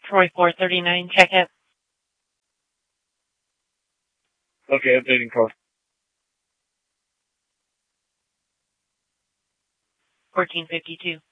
Troy 439, check it. Okay, updating code. 1452.